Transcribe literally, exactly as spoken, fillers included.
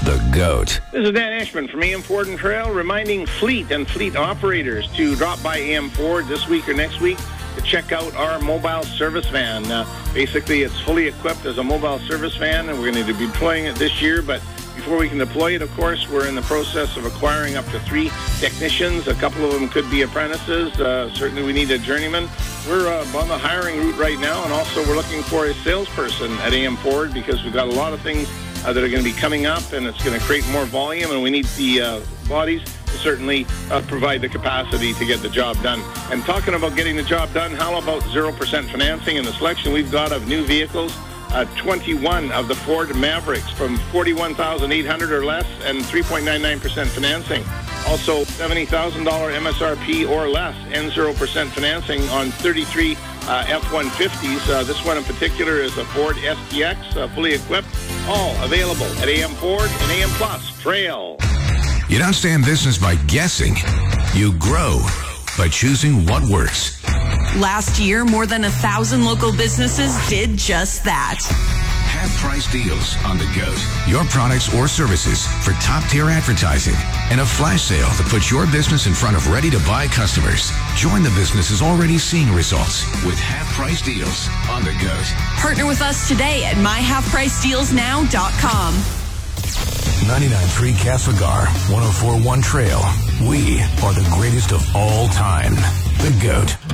The GOAT. This is Dan Ashman from A M Ford and Trail, reminding fleet and fleet operators to drop by A M Ford this week or next week to check out our mobile service van. Uh, basically, it's fully equipped as a mobile service van, and we're going to be deploying it this year. But before we can deploy it, of course, we're in the process of acquiring up to three technicians. A couple of them could be apprentices. Uh, certainly, we need a journeyman. We're uh, on the hiring route right now, and also we're looking for a salesperson at A M Ford because we've got a lot of things uh, that are going to be coming up, and it's going to create more volume, and we need the uh, bodies to certainly uh, provide the capacity to get the job done. And talking about getting the job done, how about zero percent financing in the selection we've got of new vehicles? Uh, twenty-one of the Ford Mavericks from forty-one thousand eight hundred dollars or less and three point nine nine percent financing. Also, seventy thousand dollars M S R P or less and zero percent financing on thirty-three uh, F one fifties. Uh, this one in particular is a Ford S T X, uh, fully equipped. All available at A M Ford and A M Plus Trail. You don't stay in business by guessing. You grow by choosing what works. Last year, more than a thousand local businesses did just that. Half-price deals on The GOAT. Your products or services for top-tier advertising and a flash sale that puts your business in front of ready-to-buy customers. Join the businesses already seeing results with half-price deals on The GOAT. Partner with us today at my half price deals now dot com. ninety-nine point three Castlegar, one oh four point one Trail. We are the greatest of all time. The GOAT.